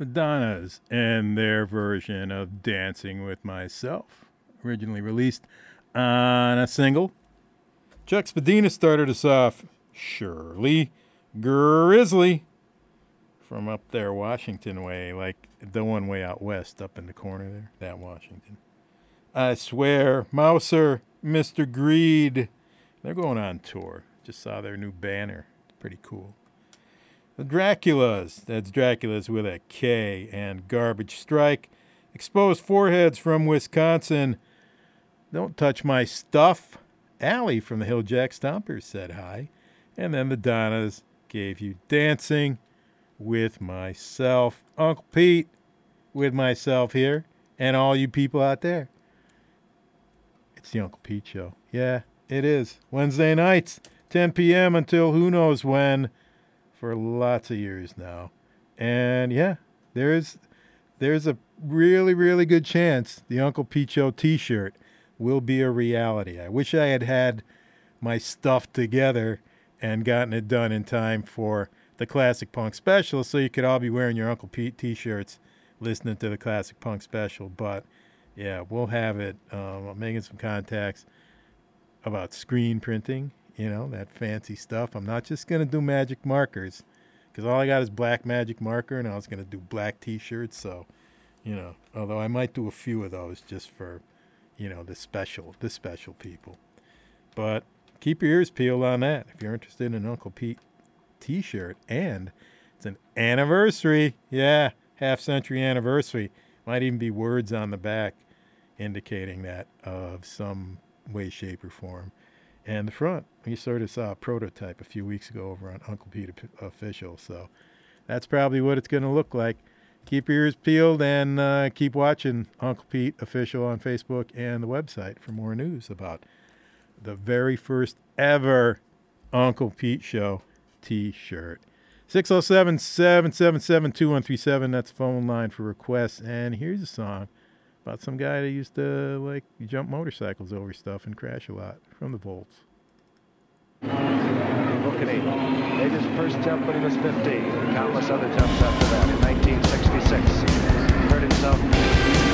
Madonnas and their version of Dancing with Myself, originally released on a single. Chuck Spadina started us off, Shirley Grizzly, from up there Washington way, like the one way out west, up in the corner there, that Washington. I Swear, Mouser, Mr. Greed, they're going on tour. Just saw their new banner. It's pretty cool. The Draculas, that's Draculas with a K, and Garbage Strike. Exposed Foreheads from Wisconsin. Don't Touch My Stuff. Allie from the Hill Jack Stompers said hi. And then the Donnas gave you Dancing with Myself. Uncle Pete with myself here, and all you people out there. It's the Uncle Pete Show. Yeah, it is. Wednesday nights, 10 p.m. until who knows when, for lots of years now. And yeah, there's a really, really good chance the Uncle Pete Show t-shirt will be a reality. I wish I had my stuff together and gotten it done in time for the Classic Punk Special, so you could all be wearing your Uncle Pete t-shirts listening to the Classic Punk Special. But yeah, we'll have it. I'm making some contacts about screen printing, that fancy stuff. I'm not just going to do magic markers, because all I got is black magic marker, and I was going to do black t-shirts. So, although I might do a few of those just for, the special people. But keep your ears peeled on that if you're interested in an Uncle Pete t-shirt. And it's an anniversary. Yeah, half-century anniversary. Might even be words on the back indicating that of some way, shape, or form. And the front, we sort of saw a prototype a few weeks ago over on Uncle Pete Official. So that's probably what it's going to look like. Keep your ears peeled and keep watching Uncle Pete Official on Facebook and the website for more news about the very first ever Uncle Pete Show t-shirt. 607-777-2137. That's the phone line for requests. And here's a song about some guy that used to jump motorcycles over stuff and crash a lot, from the Volts. Bookany made his first jump when he was 15. Countless other jumps after that. In 1966, hurt himself